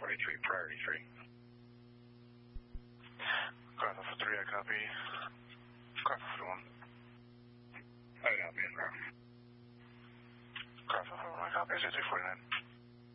43, priority 3. Craft Alpha 3, I copy. Craft Alpha 1. I copy. Craft Alpha 1, I copy. 249.